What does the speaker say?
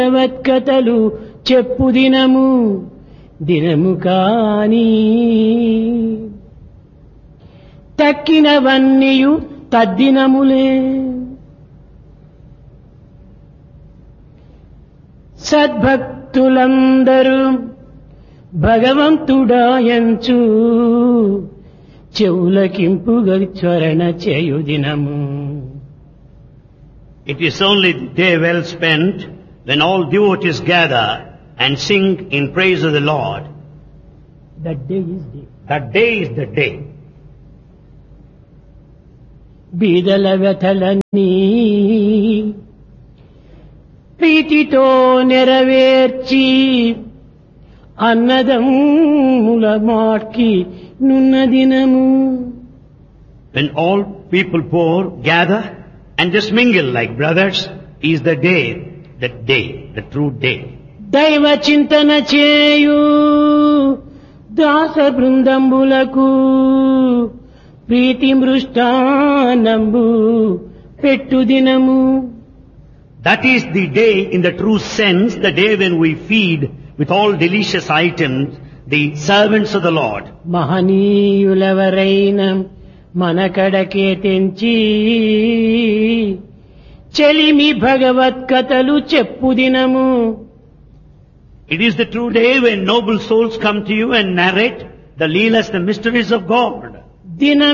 భగవత్కథలు చెప్పు దినము దినము కాని తక్కినవన్నీయు తద్దినములే. సద్భక్తులందరూ భగవంతుడాయంచు చెవులకింపుగా త్వరణ చేయు దినము. It is only the day well spent when all devotees gather and sing in praise of the Lord. That day is day. That day is the day. బీదల వ్యథలన్నీ ప్రీతితో నెరవేర్చి అన్నదమ్ముల మాట్కి నున్న దినము. When all people poor gather and just mingle like brothers is the day, the true day. దైవ చింతన చేయు దాస బృందంబులకు ప్రీతి మృష్టానంబు పెట్టు దినము. That is the day in the true sense, the day when we feed with all delicious items the servants of the Lord. మహనీయులెవరైన మనకడకే తెంచి చెలిమి భగవత్కథలు చెప్పు దినము. It is the true day when noble souls come to you and narrate the leelas, the mysteries of God. దిన